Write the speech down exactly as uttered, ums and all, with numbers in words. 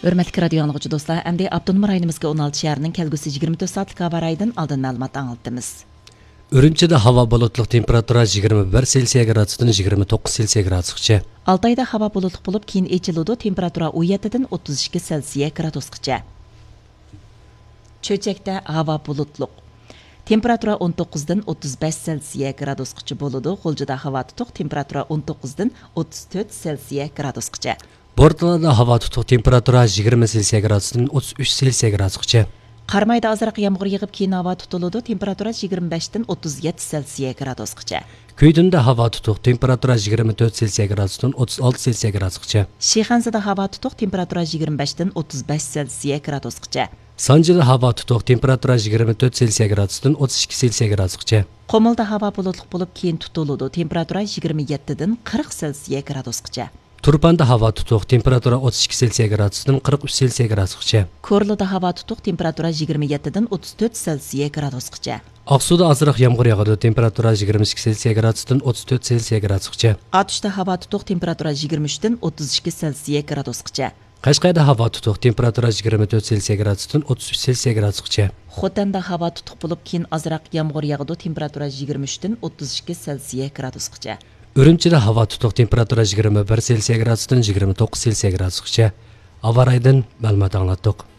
Hörmətli radio anlıqçı dostlar, əmdi Abdunum rayonimizga o'n olti şəhərinin kəlgüsü yigirma dörd saatlik hava rayından aldın məlumat anlattımız. Ürümçide hava bulutluq temperatura yigirma bir Selsiya gradusdan yigirma to'qqiz Selsiya gradusgacha. Altayda hava bulutluq bo'lib, keyin echiludi, temperatura o'n yettidan o'ttiz ikki Selsiya gradusgacha. Cho'chakda hava bulutluq. Temperatura o'n to'qqizdan o'ttiz besh Selsiya gradusgacha bo'ladi. G'uljida havo tutuq, temperatura o'n to'qqizdan o'ttiz to'rt Selsiya gradusgacha. Bortlarda havo tutuq, temperatura yigirma Selsiya gradusdan o'ttiz uch Selsiya gradusgacha. Qarmayda azroq yomg'ir yig'ib, keyin havo tutiladi, temperatura yigirma beshdan o'ttiz yetti Selsiya gradusgacha. Kuydunda havo tutuq, temperatura yigirma to'rt Selsiya gradusdan o'ttiz olti Selsiya gradusgacha. Shixanzada havo tutuq, temperatura yigirma beshdan o'ttiz besh Selsiya gradusgacha. Sanjida havo tutuq, temperatura yigirma to'rt Selsiya gradusdan o'ttiz ikki Selsiya gradusgacha. Qomulda havo bulutliq bo'lib, keyin tutiladi, temperatura yigirma yettidan qirq Selsiya gradusgacha. Turpanda havo tutuq, temperatura o'ttiz ikki Selsiya gradusdan qirq uch Selsiya gradusgacha. Ko'rlida havo tutuq, temperatura yigirma yettidan o'ttiz to'rt Selsiya gradusgacha. Oqsuda azroq yomg'ir yog'adi, temperatura yigirma ikki Selsiya gradusdan o'ttiz to'rt Selsiya gradusgacha. Otishda havo tutuq, temperatura yigirma uchdan o'ttiz ikki Selsiya gradusgacha. Qashqayda havo tutuq, temperatura yigirma to'rt Selsiya gradusdan o'ttiz uch Selsiya gradusgacha. Xotanda havo tutuq bo'lib, keyin azroq yomg'ir yog'adi, temperatura yigirma uchdan o'ttiz ikki Selsiya gradusgacha. Ürümchida havo tutuq, temperatura yigirma bir Selsiya gradusdan yigirma to'qqiz Selsiya gradusgacha. Havo raydan ma'lumot anglatdik.